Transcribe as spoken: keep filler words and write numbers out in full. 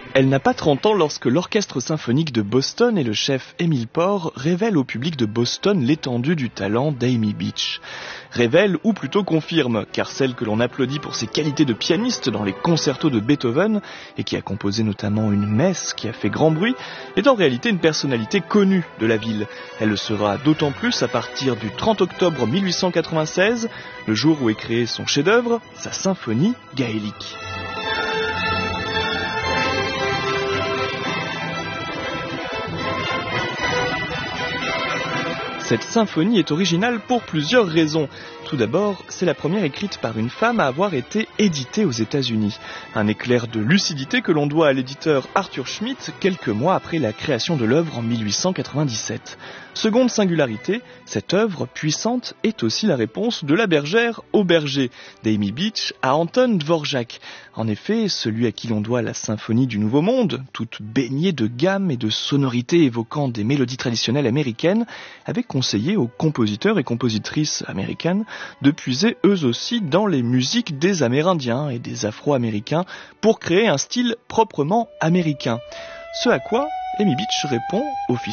Elle n'a pas trente ans lorsque l'Orchestre symphonique de Boston et le chef Emile Porr révèlent au public de Boston l'étendue du talent d'Amy Beach. Révèle ou plutôt confirme, car celle que l'on applaudit pour ses qualités de pianiste dans les concertos de Beethoven, et qui a composé notamment une messe qui a fait grand bruit, est en réalité une personnalité connue de la ville. Elle le sera d'autant plus à partir du trente octobre mille huit cent quatre-vingt-seize, le jour où est créé son chef-d'œuvre, sa symphonie gaélique. Cette symphonie est originale pour plusieurs raisons. Tout d'abord, c'est la première écrite par une femme à avoir été éditée aux États-Unis. Un éclair de lucidité que l'on doit à l'éditeur Arthur Schmidt quelques mois après la création de l'œuvre en mille huit cent quatre-vingt-dix-sept. Seconde singularité, cette œuvre puissante est aussi la réponse de la bergère au berger, d'Amy Beach à Anton Dvorak. En effet, celui à qui l'on doit la symphonie du Nouveau Monde, toute baignée de gamme et de sonorités évoquant des mélodies traditionnelles américaines, avait conseillé aux compositeurs et compositrices américaines de puiser eux aussi dans les musiques des Amérindiens et des Afro-Américains pour créer un style proprement américain. Ce à quoi Amy Beach répond officiellement